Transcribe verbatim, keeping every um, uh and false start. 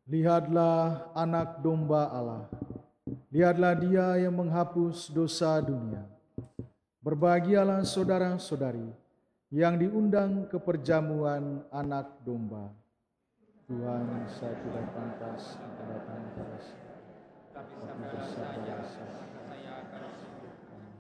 Lihatlah anak domba Allah. Lihatlah dia yang menghapus dosa dunia. Berbahagialah saudara-saudari yang diundang ke perjamuan anak domba. Tuhan, saya tidak pantas untuk datang kepada saya. Tapi sabdalah saja, maka saya akan sembuh.